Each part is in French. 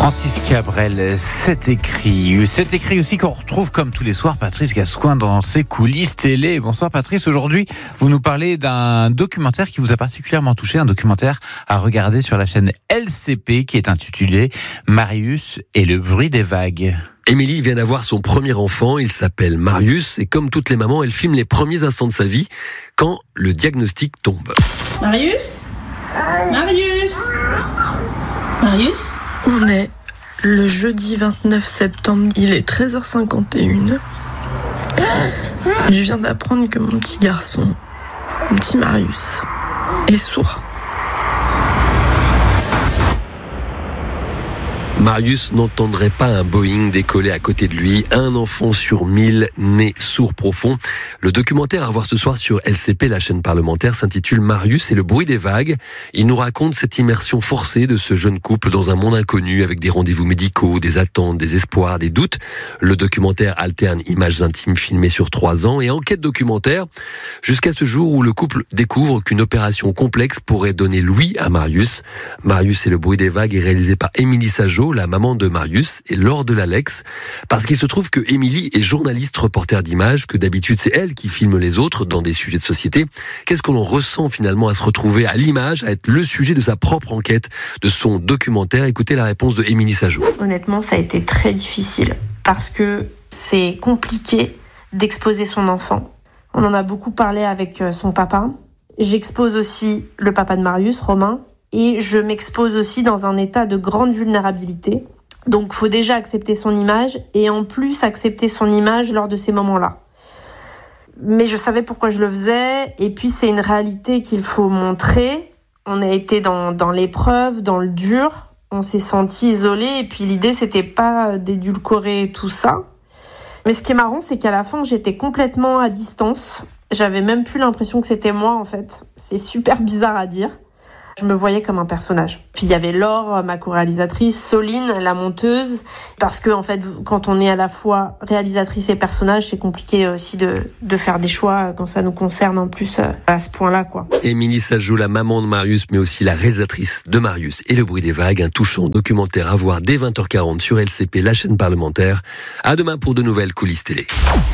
Francis Cabrel, c'est écrit aussi qu'on retrouve comme tous les soirs Patrice Gascoigne dans ses coulisses télé. Bonsoir Patrice, aujourd'hui vous nous parlez d'un documentaire qui vous a particulièrement touché, un documentaire à regarder sur la chaîne LCP qui est intitulé Marius et le bruit des vagues. Émilie vient d'avoir son premier enfant, il s'appelle Marius et comme toutes les mamans, elle filme les premiers instants de sa vie quand le diagnostic tombe. Marius ? On est le jeudi 29 septembre, il est 13h51. Je viens d'apprendre que mon petit garçon, mon petit Marius, est sourd. Marius n'entendrait pas un Boeing décoller à côté de lui. Un enfant sur 1000 né sourd profond. Le documentaire à voir ce soir sur LCP, la chaîne parlementaire, s'intitule Marius et le bruit des vagues. Il nous raconte cette immersion forcée de ce jeune couple dans un monde inconnu avec des rendez-vous médicaux, des attentes, des espoirs, des doutes. Le documentaire alterne images intimes filmées sur 3 ans et enquête documentaire jusqu'à ce jour où le couple découvre qu'une opération complexe pourrait donner l'ouïe à Marius. Marius et le bruit des vagues est réalisé par Émilie Sageau, la maman de Marius, et Laure Delalex, parce qu'il se trouve que Émilie est journaliste reporter d'images, que d'habitude c'est elle qui filme les autres dans des sujets de société. Qu'est-ce qu'on en ressent finalement à se retrouver à l'image, à être le sujet de sa propre enquête, de son documentaire? Écoutez la réponse de Émilie Sageau. Honnêtement, ça a été très difficile parce que c'est compliqué d'exposer son enfant. On en a beaucoup parlé avec son papa. J'expose aussi le papa de Marius, Romain, et je m'expose aussi dans un état de grande vulnérabilité. Donc, il faut déjà accepter son image et en plus accepter son image lors de ces moments-là. Mais je savais pourquoi je le faisais et puis c'est une réalité qu'il faut montrer. On a été dans l'épreuve, dans le dur, on s'est senti isolé et puis l'idée c'était pas d'édulcorer tout ça. Mais ce qui est marrant, c'est qu'à la fin, j'étais complètement à distance. J'avais même plus l'impression que c'était moi en fait. C'est super bizarre à dire. Je me voyais comme un personnage. Puis il y avait Laure, ma co-réalisatrice, Soline, la monteuse, parce que en fait, quand on est à la fois réalisatrice et personnage, c'est compliqué aussi de faire des choix quand ça nous concerne en plus à ce point-là, quoi. Émilie Sageau, la maman de Marius, mais aussi la réalisatrice de Marius et le bruit des vagues, un touchant documentaire à voir dès 20h40 sur LCP, la chaîne parlementaire. À demain pour de nouvelles coulisses télé.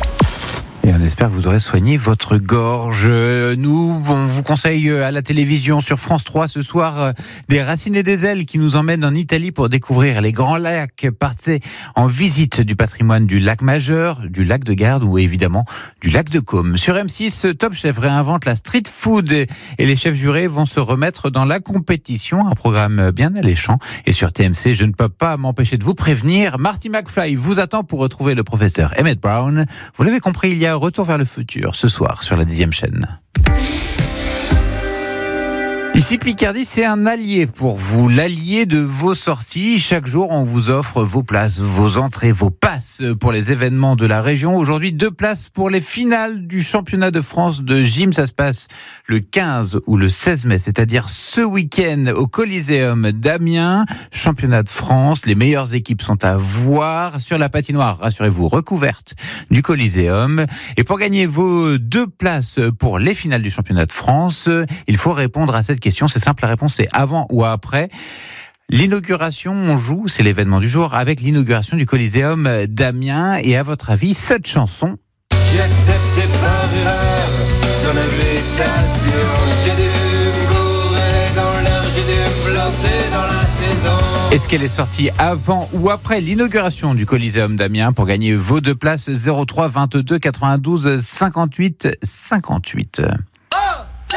Et on espère que vous aurez soigné votre gorge. Nous, on vous conseille à la télévision sur France 3 ce soir des Racines et des ailes qui nous emmènent en Italie pour découvrir les grands lacs. Partez en visite du patrimoine du lac Majeur, du lac de Garde ou évidemment du lac de Caume. Sur M6, Top Chef réinvente la street food et les chefs jurés vont se remettre dans la compétition. Un programme bien alléchant. Et sur TMC, je ne peux pas m'empêcher de vous prévenir. Marty McFly vous attend pour retrouver le professeur Emmett Brown. Vous l'avez compris, il y a Retour vers le futur ce soir sur la 10e chaîne. Ici Picardie, c'est un allié pour vous, l'allié de vos sorties. Chaque jour, on vous offre vos places, vos entrées, vos passes pour les événements de la région. Aujourd'hui, 2 places pour les finales du championnat de France de gym. Ça se passe le 15 ou le 16 mai, c'est-à-dire ce week-end au Coliseum d'Amiens. Championnat de France, les meilleures équipes sont à voir sur la patinoire, rassurez-vous, recouverte du Coliseum. Et pour gagner vos 2 places pour les finales du championnat de France, il faut répondre à cette question. C'est simple, la réponse c'est avant ou après. L'inauguration, on joue, c'est l'événement du jour, avec l'inauguration du Coliseum d'Amiens. Et à votre avis, cette chanson? J'ai accepté par erreur ton invitation. J'ai dû me courir dans l'heure, j'ai dû me flotter dans la saison. Est-ce qu'elle est sortie avant ou après l'inauguration du Coliseum d'Amiens? Pour gagner vos 2 places, 03 22 92 58 58.